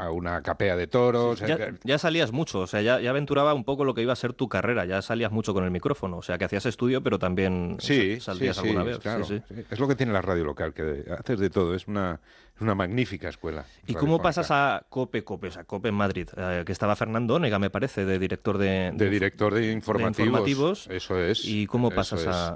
a una capea de toros. Sí, ya salías mucho, o sea, ya aventuraba un poco lo que iba a ser tu carrera, ya salías mucho con el micrófono, o sea, que hacías estudio, pero también saldrías alguna vez. Claro, Sí. sí. Es lo que tiene la radio local, que haces de todo, es una magnífica escuela. ¿Y cómo pasas a COPE, o sea, COPE en Madrid? Que estaba Fernando Onega, me parece, de director de director de informativos. informativos. Eso es. ¿Y cómo pasas